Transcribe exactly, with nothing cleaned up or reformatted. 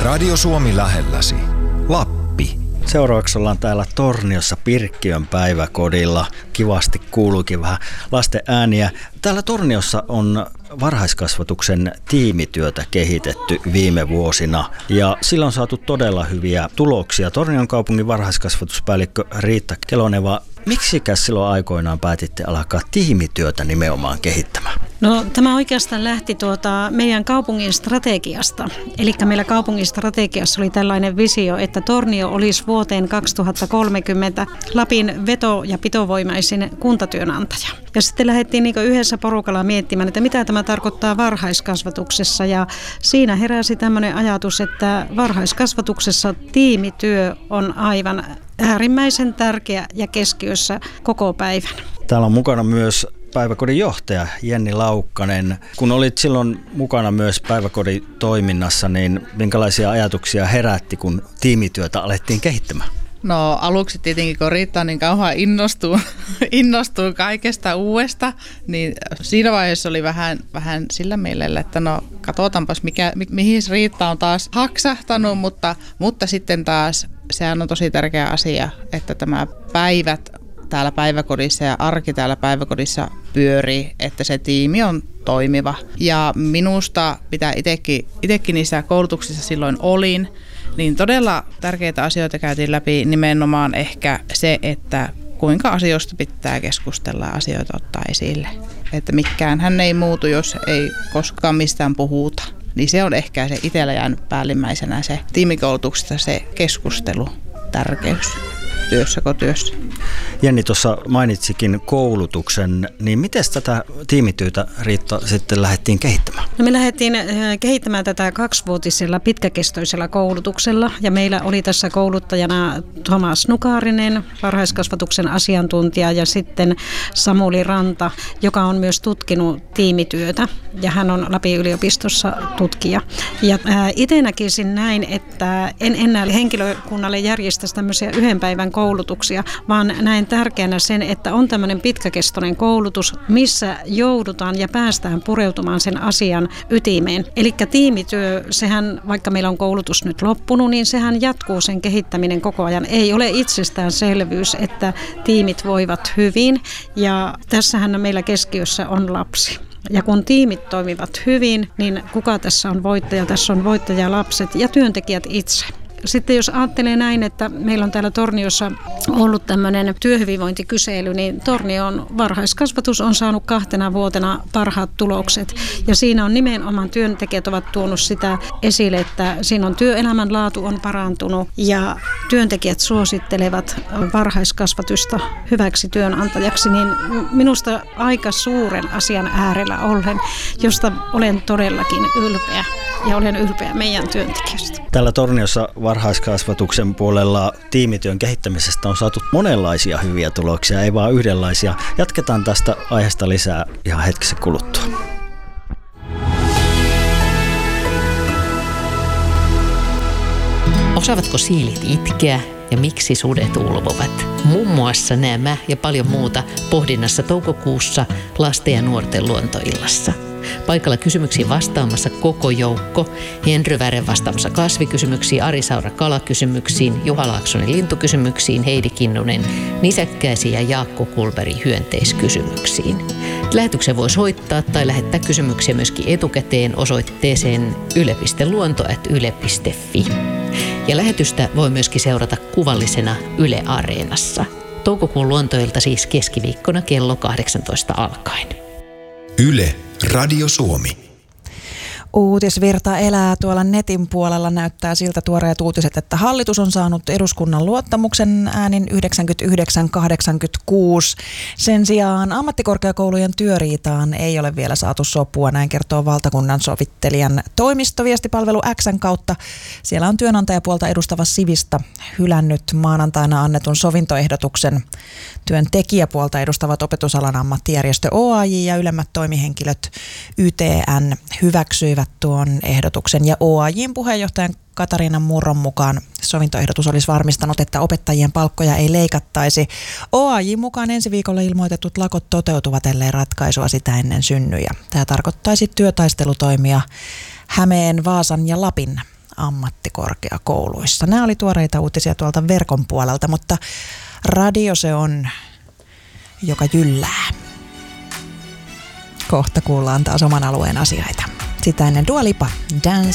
Radio Suomi lähelläsi. Lappi. Seuraavaksi ollaan täällä Torniossa Pirkkiön päiväkodilla. Kivasti kuuluukin vähän lasten ääniä. Täällä Torniossa on varhaiskasvatuksen tiimityötä kehitetty viime vuosina ja sillä on saatu todella hyviä tuloksia. Tornion kaupungin varhaiskasvatuspäällikkö Riitta Keloneva, miksikäs silloin aikoinaan päätitte alkaa tiimityötä nimenomaan kehittämään? No tämä oikeastaan lähti tuota meidän kaupungin strategiasta. Eli meillä kaupungin strategiassa oli tällainen visio, että Tornio olisi vuoteen kaksituhattakolmekymmentä Lapin veto- ja pitovoimaisin kuntatyönantaja. Ja sitten lähdettiin niin yhdessä porukalla miettimään, että mitä tämä tarkoittaa varhaiskasvatuksessa. Ja siinä heräsi tämmöinen ajatus, että varhaiskasvatuksessa tiimityö on aivan äärimmäisen tärkeä ja keskiössä koko päivän. Täällä on mukana myös päiväkodin johtaja Jenni Laukkanen. Kun olit silloin mukana myös päiväkodin toiminnassa, niin minkälaisia ajatuksia herätti, kun tiimityötä alettiin kehittämään? No aluksi tietenkin, kun Riitta niin kauhean innostuu, innostuu kaikesta uudesta, niin siinä vaiheessa oli vähän, vähän sillä mielellä, että no katsotaanpas mikä, mi, mihin Riitta on taas haksahtanut, mutta, mutta sitten taas sehän on tosi tärkeä asia, että tämä päivät täällä päiväkodissa ja arki täällä päiväkodissa pyörii, että se tiimi on toimiva. Ja minusta pitää itsekin, itsekin niissä koulutuksissa silloin olin, niin todella tärkeitä asioita käytiin läpi, nimenomaan ehkä se, että kuinka asioista pitää keskustella ja asioita ottaa esille. Että mikään hän ei muutu, jos ei koskaan mistään puhuta. Niin se on ehkä se itsellä jäänyt päällimmäisenä se tiimikoulutuksesta se keskustelu, tärkeys. Työssä kuin työssä. Jenni tuossa mainitsikin koulutuksen, niin miten tätä tiimityötä, Riitta, sitten lähdettiin kehittämään? No me lähdettiin kehittämään tätä kaksivuotisella pitkäkestoisella koulutuksella ja meillä oli tässä kouluttajana Thomas Nukaarinen, varhaiskasvatuksen asiantuntija ja sitten Samuli Ranta, joka on myös tutkinut tiimityötä ja hän on Lapin yliopistossa tutkija. Ja itse näkisin näin, että en enää henkilökunnalle järjestäisi tämmöisiä yhden päivän koulutuksia, vaan näen tärkeänä sen, että on tämmöinen pitkäkestoinen koulutus, missä joudutaan ja päästään pureutumaan sen asian ytimeen. Eli tiimityö, sehän, vaikka meillä on koulutus nyt loppunut, niin sehän jatkuu sen kehittäminen koko ajan. Ei ole itsestäänselvyys, että tiimit voivat hyvin ja tässähän meillä keskiössä on lapsi. Ja kun tiimit toimivat hyvin, niin kuka tässä on voittaja? Tässä on voittaja lapset ja työntekijät itse. Sitten jos ajattelee näin, että meillä on täällä Torniossa ollut tämmöinen työhyvinvointikysely, niin Tornion varhaiskasvatus on saanut kahtena vuotena parhaat tulokset. Ja siinä on nimenomaan työntekijät ovat tuonut sitä esille, että siinä on työelämän laatu on parantunut ja työntekijät suosittelevat varhaiskasvatusta hyväksi työnantajaksi. Niin minusta aika suuren asian äärellä ollen, josta olen todellakin ylpeä ja olen ylpeä meidän työntekijöistä. Täällä Torniossa varhaiskasvatuksen puolella tiimityön kehittämisestä on saatu monenlaisia hyviä tuloksia, ei vaan yhdenlaisia. Jatketaan tästä aiheesta lisää ihan hetkessä kuluttua. Osaavatko siilit itkeä ja miksi sudet ulvovat? Muun muassa nämä ja paljon muuta pohdinnassa toukokuussa lasten ja nuorten luontoillassa. Paikalla kysymyksiin vastaamassa koko joukko. Henry Vären vastaamassa kasvikysymyksiin, Ari Saura kalakysymyksiin, Juha Laaksonen lintukysymyksiin, Heidi Kinnunen nisäkkäisiin ja Jaakko Kulberi hyönteiskysymyksiin. Lähetyksen voi soittaa tai lähettää kysymyksiä myöskin etukäteen osoitteeseen yle piste luonto ät yle piste fi. Ja lähetystä voi myöskin seurata kuvallisena Yle Areenassa. Toukokuun luontoilta siis keskiviikkona kello kahdeksantoista alkaen. Yle Radio Suomi. Uutisvirta elää tuolla netin puolella. Näyttää siltä tuoreet uutiset, että hallitus on saanut eduskunnan luottamuksen äänin yhdeksänkymmentäyhdeksän kahdeksankymmentäkuusi. Sen sijaan ammattikorkeakoulujen työriitaan ei ole vielä saatu sopua, näin kertoo valtakunnan sovittelijan toimisto viestipalvelu X:n kautta. Siellä on työnantajapuolta edustava Sivista hylännyt maanantaina annetun sovintoehdotuksen. Työntekijäpuolta edustavat opetusalan ammattijärjestö O A J ja ylemmät toimihenkilöt Y T N hyväksyivät tuon ehdotuksen ja O A J:n puheenjohtajan Katariina Murron mukaan sovintoehdotus olisi varmistanut, että opettajien palkkoja ei leikattaisi. O A J:n mukaan ensi viikolla ilmoitetut lakot toteutuvat, ellei ratkaisua sitä ennen synny. Ja tämä tarkoittaisi työtaistelutoimia Hämeen, Vaasan ja Lapin ammattikorkeakouluissa. Nämä oli tuoreita uutisia tuolta verkon puolelta, mutta radio se on, joka jyllää. Kohta kuullaan taas oman alueen asioita. Sitä ennen Dua Lipa, Dance